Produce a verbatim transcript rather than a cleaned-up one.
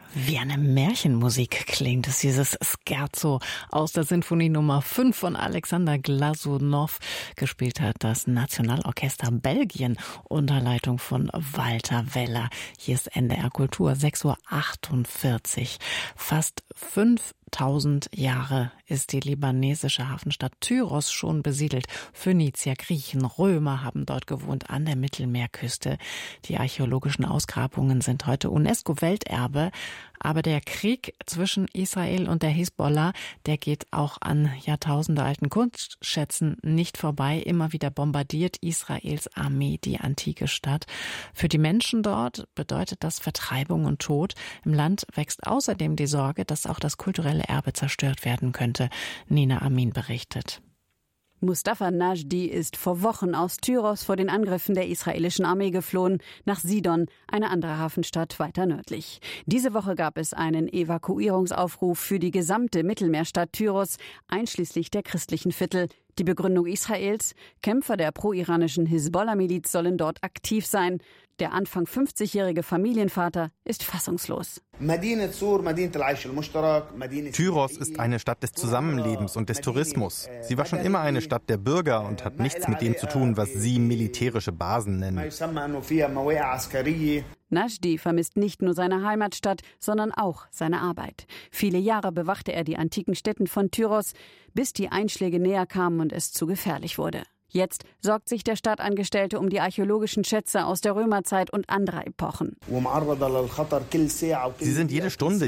Wie eine Märchenmusik klingt es, dieses Scherzo aus der Sinfonie Nummer fünf von Alexander Glasunow. Gespielt hat das Nationalorchester Belgien unter Leitung von Walter Weller. Hier ist N D R Kultur, sechs Uhr achtundvierzig. Fast fünftausend Jahre ist die libanesische Hafenstadt Tyros schon besiedelt. Phönizier, Griechen, Römer haben dort gewohnt an der Mittelmeerküste. Die archäologischen Ausgrabungen sind heute UNESCO-Welterbe. Aber der Krieg zwischen Israel und der Hisbollah, der geht auch an jahrtausendealten Kunstschätzen nicht vorbei. Immer wieder bombardiert Israels Armee die antike Stadt. Für die Menschen dort bedeutet das Vertreibung und Tod. Im Land wächst außerdem die Sorge, dass auch das kulturelle Erbe zerstört werden könnte. Nina Amin berichtet. Mustafa Najdi ist vor Wochen aus Tyros vor den Angriffen der israelischen Armee geflohen, nach Sidon, eine andere Hafenstadt weiter nördlich. Diese Woche gab es einen Evakuierungsaufruf für die gesamte Mittelmeerstadt Tyros, einschließlich der christlichen Viertel. Die Begründung Israels: Kämpfer der pro-iranischen Hisbollah-Miliz sollen dort aktiv sein. Der Anfang fünfzigjährige Familienvater ist fassungslos. Tyros ist eine Stadt des Zusammenlebens und des Tourismus. Sie war schon immer eine Stadt der Bürger und hat nichts mit dem zu tun, was Sie militärische Basen nennen. Najdi vermisst nicht nur seine Heimatstadt, sondern auch seine Arbeit. Viele Jahre bewachte er die antiken Stätten von Tyros, bis die Einschläge näher kamen und es zu gefährlich wurde. Jetzt sorgt sich der Stadtangestellte um die archäologischen Schätze aus der Römerzeit und anderer Epochen. Sie sind jede Stunde,